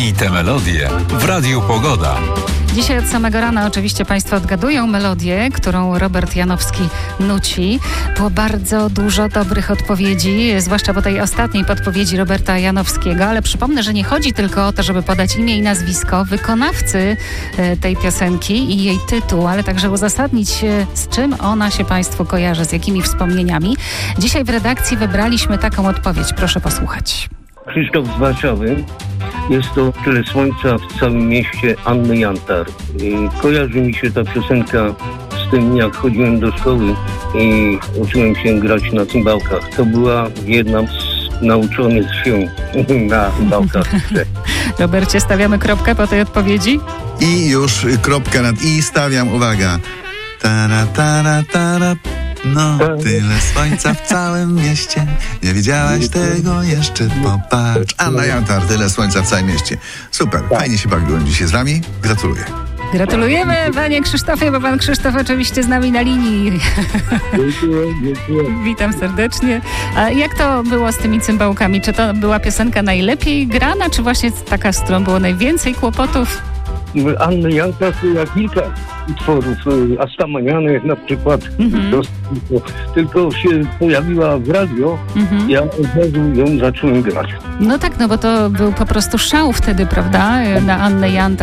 Odgadnij tę melodię w Radiu Pogoda. Dzisiaj od samego rana oczywiście Państwo odgadują melodię, którą Robert Janowski nuci. Było bardzo dużo dobrych odpowiedzi, zwłaszcza po tej ostatniej podpowiedzi Roberta Janowskiego, ale przypomnę, że nie chodzi tylko o to, żeby podać imię i nazwisko wykonawcy tej piosenki i jej tytuł, ale także uzasadnić, z czym ona się Państwu kojarzy, z jakimi wspomnieniami. Dzisiaj w redakcji wybraliśmy taką odpowiedź. Proszę posłuchać. Krzysztof z Warszawy. Jest to Tyle słońca w całym mieście Anny Jantar. Kojarzy mi się ta piosenka z tym, jak chodziłem do szkoły i uczyłem się grać na cymbałkach. To była jedna z nauczonych się na cymbałkach. Robercie, stawiamy kropkę po tej odpowiedzi? I już kropkę nad i stawiam, uwaga. Tara, tara, tara. No, tyle słońca w całym mieście. Nie widziałaś tego jeszcze, popatrz. Anna Jantar, Tyle słońca w całym mieście. Super, fajnie się bawiłem dzisiaj z wami. Gratuluję. Gratulujemy, panie Krzysztofie, bo pan Krzysztof oczywiście z nami na linii. Dziękuję. Witam serdecznie. A jak to było z tymi cymbałkami? Czy to była piosenka najlepiej grana, czy właśnie taka, z którą było najwięcej kłopotów? Anny Jantar to kilka utworów, Astamaniany na przykład, tylko się pojawiła w radio, ja od razu ją zacząłem grać. No tak, no bo to był po prostu szał wtedy, prawda, na Annę Jantar.